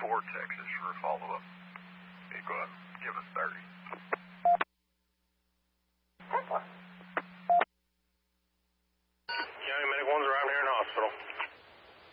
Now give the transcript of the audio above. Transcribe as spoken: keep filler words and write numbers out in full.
four, Texas, for a follow-up. Okay, go ahead. Give us thirty.